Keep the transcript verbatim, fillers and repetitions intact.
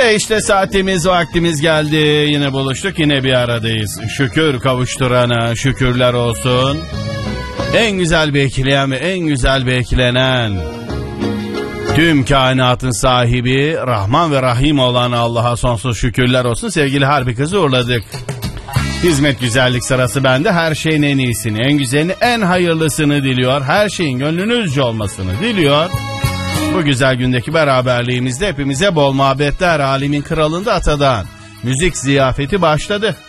Ve işte saatimiz, vaktimiz geldi. Yine buluştuk, yine bir aradayız. Şükür kavuşturana şükürler olsun. En güzel bekleyen ve en güzel beklenen, tüm kainatın sahibi, Rahman ve Rahim olan Allah'a sonsuz şükürler olsun. Sevgili Harbi kızı uğurladık. Hizmet güzellik sırası bende. Her şeyin en iyisini, en güzelini, en hayırlısını diliyor. Her şeyin gönlünüzce olmasını diliyor. Bu güzel gündeki beraberliğimizde hepimize bol muhabbetler. Alemin kralında Atadan müzik ziyafeti başladı.